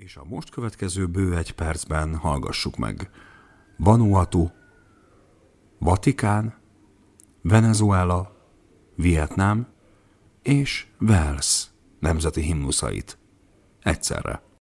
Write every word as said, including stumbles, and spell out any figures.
És a most következő bő egy percben hallgassuk meg Vanuatu, Vatikán, Venezuela, Vietnám és Wales nemzeti himnuszait egyszerre.